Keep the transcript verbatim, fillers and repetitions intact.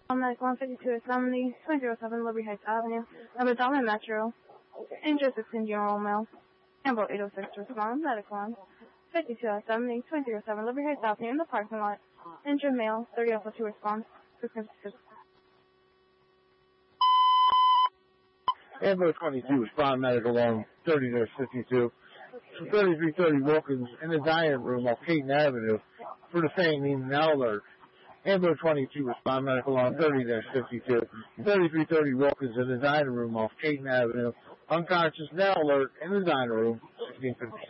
On Medical one fifty-two is seventy, two oh seven Liberty Heights Avenue, number Dalton Metro, injured sixteen general male. Ambo eight oh six to respond, Medical one fifty-two is seventy, two oh seven Liberty Heights Avenue in the parking lot, injured male, thirty oh two response, six fifty-six. Ambo twenty-two respond, Medical one thirty fifty-two. thirty-three thirty Wilkins in the dining room off Caton Avenue for the same need now alert. Ambo twenty-two respond, Medical on thirty fifty-two. thirty-three thirty Wilkins in the dining room off Caton Avenue. Unconscious now alert in the dining room, sixteen fifty-six.